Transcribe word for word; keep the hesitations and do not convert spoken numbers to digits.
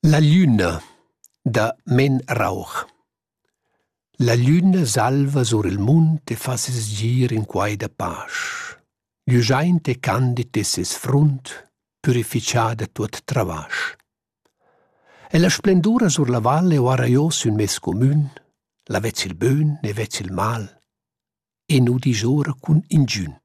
La Glüna da Men Rauch. La Glüna salva sur il munt e fa ses gir in quai da pasch. Glüschaint e candid e ses frunt, purificà da tuot travasch. E la splendura sur la valle o arraiós un mes comün, la vezza il bön e vezza il mal, e nu disora cun ingün.